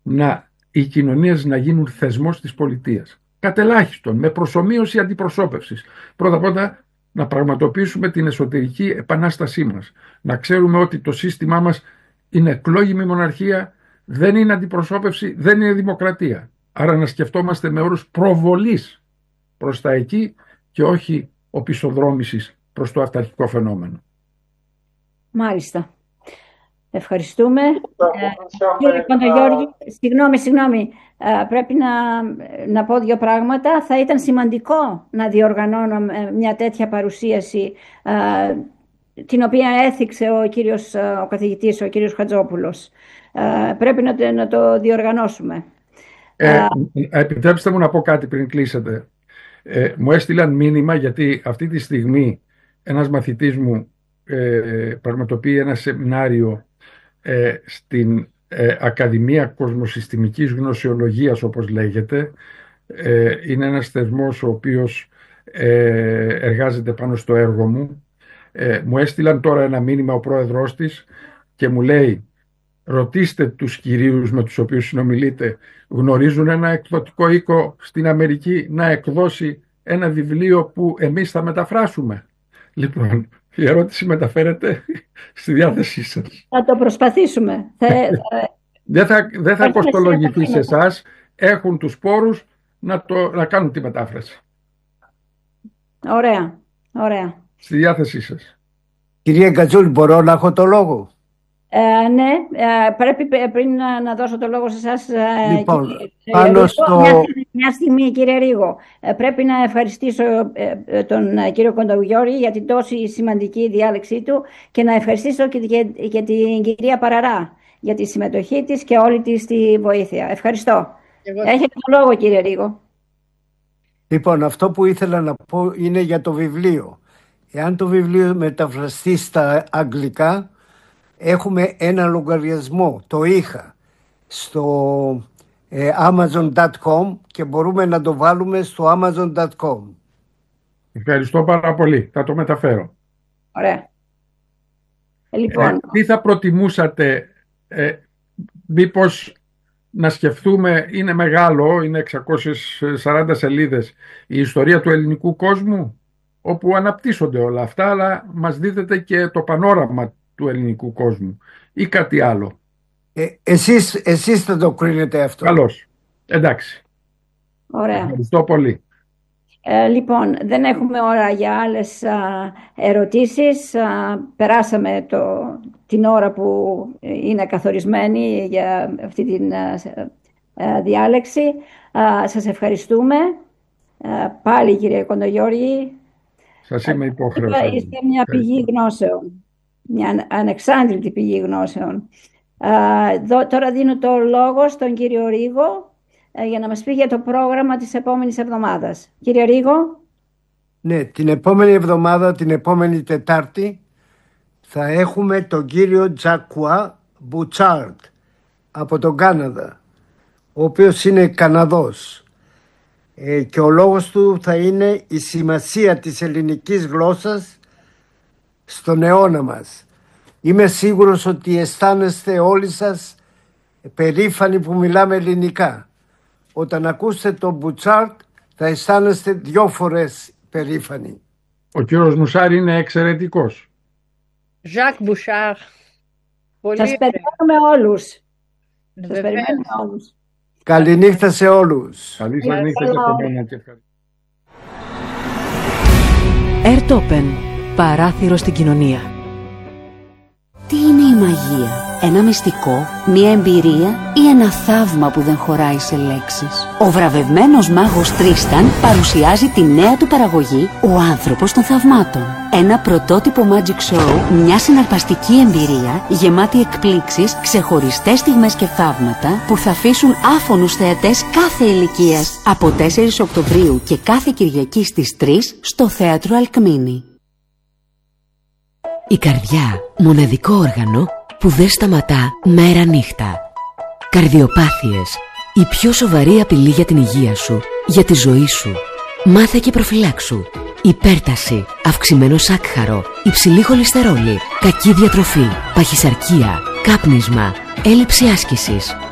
οι κοινωνίες να γίνουν θεσμός της πολιτείας. Κατελάχιστον, με προσομοίωση αντιπροσώπευσης. Πρώτα να πραγματοποιήσουμε την εσωτερική επανάστασή μας. Να ξέρουμε ότι το σύστημά μας είναι εκλόγιμη μοναρχία, δεν είναι αντιπροσώπευση, δεν είναι δημοκρατία. Άρα να σκεφτόμαστε με όρους προβολής προς τα εκεί και όχι οπισθοδρόμησης προς το αυταρχικό φαινόμενο. Μάλιστα. Ευχαριστούμε. Κύριε Κοντογιώργη, συγγνώμη, πρέπει να πω δύο πράγματα. Θα ήταν σημαντικό να διοργανώνω μια τέτοια παρουσίαση, την οποία έθιξε ο καθηγητής, ο κύριος Χατζόπουλος. Πρέπει να το διοργανώσουμε. Επιτρέψτε μου να πω κάτι πριν κλείσετε. Μου έστειλαν μήνυμα, γιατί αυτή τη στιγμή ένας μαθητής μου πραγματοποιεί ένα σεμινάριο στην Ακαδημία Κοσμοσυστημικής Γνωσιολογίας, όπως λέγεται. Είναι ένας θεσμός ο οποίος εργάζεται πάνω στο έργο μου. Μου έστειλαν τώρα ένα μήνυμα ο πρόεδρος της και μου λέει: ρωτήστε τους κυρίους με τους οποίους συνομιλείτε, γνωρίζουν ένα εκδοτικό οίκο στην Αμερική να εκδώσει ένα βιβλίο που εμείς θα μεταφράσουμε? Λοιπόν, η ερώτηση μεταφέρεται στη διάθεσή σας. Θα το προσπαθήσουμε. Δεν θα κοστολογηθεί σε εσάς. Έχουν τους πόρους να κάνουν τη μετάφραση. Ωραία. Στη διάθεσή σας. Κυρία Κατσούλη, μπορώ να έχω το λόγο? Ναι, πρέπει πριν να δώσω το λόγο σε εσάς. Λοιπόν, μια στιγμή, κύριε Ρίγο, πρέπει να ευχαριστήσω τον κύριο Κοντογιώργη για την τόση σημαντική διάλεξή του και να ευχαριστήσω και την κυρία Παραρά για τη συμμετοχή της και όλη της τη βοήθεια. Ευχαριστώ. Έχετε το λόγο, κύριε Ρίγο. Λοιπόν, αυτό που ήθελα να πω είναι για το βιβλίο. Εάν το βιβλίο μεταφραστεί στα αγγλικά, έχουμε ένα λογαριασμό, το είχα, στο amazon.com και μπορούμε να το βάλουμε στο amazon.com. Ευχαριστώ πάρα πολύ. Θα το μεταφέρω. Ωραία. Λοιπόν. Τι θα προτιμούσατε, μήπως να σκεφτούμε, είναι μεγάλο, είναι 640 σελίδες, η ιστορία του ελληνικού κόσμου, όπου αναπτύσσονται όλα αυτά, αλλά μας δίδεται και το πανόραμα του ελληνικού κόσμου, ή κάτι άλλο? Εσείς θα το κρίνετε αυτό. Καλώς. Εντάξει. Ωραία. Ευχαριστώ πολύ. Λοιπόν, δεν έχουμε ώρα για άλλες ερωτήσεις. Περάσαμε την ώρα που είναι καθορισμένη για αυτή την διάλεξη. Σας ευχαριστούμε. Πάλι, κύριε Κοντογιώργη. Σας είμαι υπόχρεος. Είστε μια πηγή γνώσεων. Μια ανεξάντλητη πηγή γνώσεων. Τώρα δίνω το λόγο στον κύριο Ρίγο για να μας πει για το πρόγραμμα της επόμενης εβδομάδας. Κύριε Ρίγο. Ναι, την επόμενη εβδομάδα, την επόμενη Τετάρτη, θα έχουμε τον κύριο Τζακουά Μπουτσάρτ από τον Κάναδα, ο οποίος είναι Καναδός. Και ο λόγος του θα είναι η σημασία της ελληνικής γλώσσας στον αιώνα μας. Είμαι σίγουρος ότι αισθάνεστε όλοι σας περήφανοι που μιλάμε ελληνικά. Όταν ακούσετε τον Μπουτσάρτ θα αισθάνεστε 2 φορές περήφανοι. Ο κύριος Μουσάρη είναι εξαιρετικός. Ζακ Μπουσάρ. Σας περιμένουμε όλους. Καληνύχτα σε όλους. Καλή σας νύχτα και από μένα και ευχαριστώ. Ερτόπεν, παράθυρο στην κοινωνία. Τι είναι η μαγεία? Ένα μυστικό, μια εμπειρία ή ένα θαύμα που δεν χωράει σε λέξεις? Ο βραβευμένος μάγος Τρίσταν παρουσιάζει τη νέα του παραγωγή «Ο άνθρωπος των θαυμάτων». Ένα πρωτότυπο magic show, μια συναρπαστική εμπειρία γεμάτη εκπλήξεις, ξεχωριστές στιγμές και θαύματα που θα αφήσουν άφωνους θεατές κάθε ηλικίας. Από 4 Οκτωβρίου και κάθε Κυριακή στις 3 στο Θέατρο Αλκμίνη. Η καρδιά, μοναδικό όργανο που δεν σταματά μέρα νύχτα. Καρδιοπάθειες, η πιο σοβαρή απειλή για την υγεία σου, για τη ζωή σου. Μάθε και προφυλάξου. Υπέρταση, αυξημένο σάκχαρο, υψηλή χολυστερόλη, κακή διατροφή, παχυσαρκία, κάπνισμα, έλλειψη άσκησης.